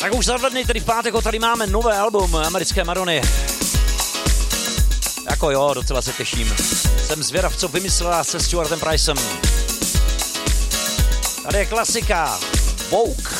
Tak už za 2 dny, tedy v pátek, tady máme nové album americké Madony. Jako jo, docela se těším. Jsem zvědav, co vymyslela se Stuartem Pricem. Tady je klasika. Vogue.